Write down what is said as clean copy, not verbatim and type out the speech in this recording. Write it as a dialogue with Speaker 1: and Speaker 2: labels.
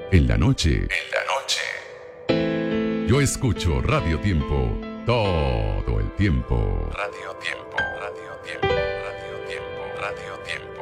Speaker 1: En la noche. Yo escucho Radio Tiempo todo el tiempo. Radio Tiempo, Radio Tiempo, Radio Tiempo, Radio Tiempo.